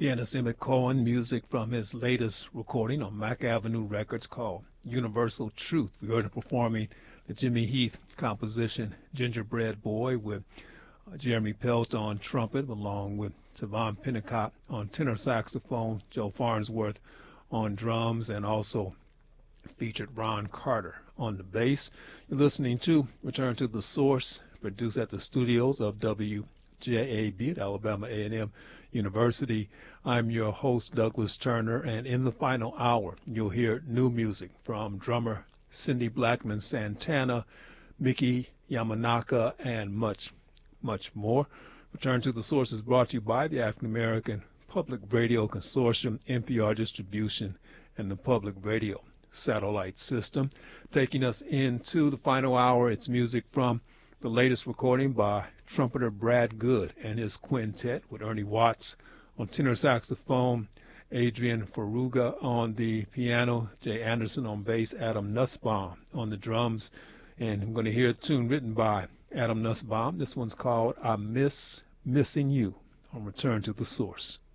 Kenneth Emmett Cohen, music from his latest recording on Mack Avenue Records called Universal Truth. We heard him performing the Jimmy Heath composition Gingerbread Boy with Jeremy Pelt on trumpet, along with Savon Pennicott on tenor saxophone, Joe Farnsworth on drums, and also featured Ron Carter on the bass. You're listening to Return to the Source, produced at the studios of WJAB at Alabama A&M University. I'm your host, Douglas Turner, and in the final hour, you'll hear new music from drummer Cindy Blackman Santana, Miki Yamanaka, and much more. Return to the Source is brought to you by the African American Public Radio Consortium, NPR Distribution, and the Public Radio Satellite System. Taking us into the final hour, it's music from the latest recording by trumpeter Brad Good and his quintet, with Ernie Watts on tenor saxophone, Adrian Faruga on the piano, Jay Anderson on bass, Adam Nussbaum on the drums. And I'm going to hear a tune written by Adam Nussbaum. This one's called I Miss Missing You on Return to the Source.